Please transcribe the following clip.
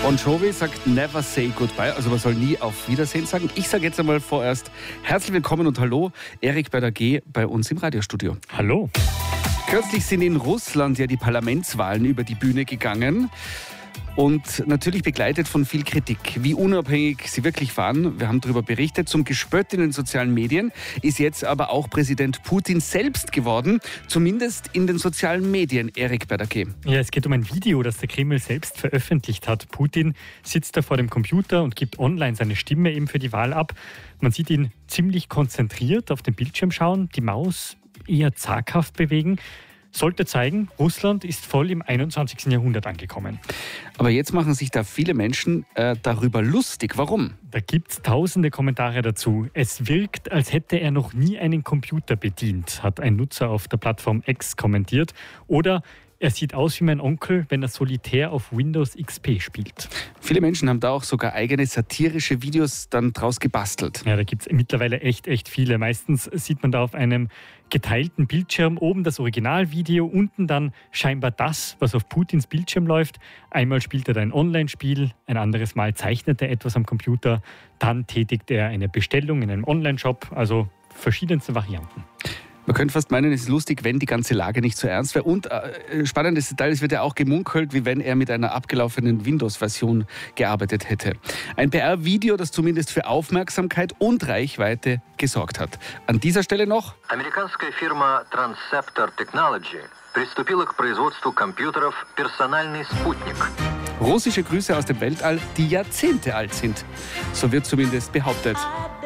Bon Jovi sagt never say goodbye, also man soll nie auf Wiedersehen sagen. Ich sage jetzt einmal vorerst herzlich willkommen und hallo, Erik bei der G bei uns im Radiostudio. Hallo. Kürzlich sind in Russland ja die Parlamentswahlen über die Bühne gegangen. Und natürlich begleitet von viel Kritik. Wie unabhängig sie wirklich waren, wir haben darüber berichtet. Zum Gespött in den sozialen Medien ist jetzt aber auch Präsident Putin selbst geworden. Zumindest in den sozialen Medien. Erik bei der G. Ja, es geht um ein Video, das der Kreml selbst veröffentlicht hat. Putin sitzt da vor dem Computer und gibt online seine Stimme eben für die Wahl ab. Man sieht ihn ziemlich konzentriert auf den Bildschirm schauen, die Maus eher zaghaft bewegen. Sollte zeigen, Russland ist voll im 21. Jahrhundert angekommen. Aber jetzt machen sich da viele Menschen darüber lustig. Warum? Da gibt es tausende Kommentare dazu. Es wirkt, als hätte er noch nie einen Computer bedient, hat ein Nutzer auf der Plattform X kommentiert. Oder er sieht aus wie mein Onkel, wenn er solitär auf Windows XP spielt. Viele Menschen haben da auch sogar eigene satirische Videos dann draus gebastelt. Ja, da gibt es mittlerweile echt viele. Meistens sieht man da auf einem geteilten Bildschirm oben das Originalvideo, unten dann scheinbar das, was auf Putins Bildschirm läuft. Einmal spielt er da ein Online-Spiel, ein anderes Mal zeichnet er etwas am Computer, dann tätigt er eine Bestellung in einem Online-Shop, also verschiedenste Varianten. Man könnte fast meinen, es ist lustig, wenn die ganze Lage nicht so ernst wäre. Und spannendes Detail, es wird ja auch gemunkelt, wie wenn er mit einer abgelaufenen Windows-Version gearbeitet hätte. Ein PR-Video, das zumindest für Aufmerksamkeit und Reichweite gesorgt hat. An dieser Stelle noch: Американская фирма Transceptor Technology приступила к производству компьютеров «Персональный спутник». Russische Grüße aus dem Weltall, die Jahrzehnte alt sind. So wird zumindest behauptet.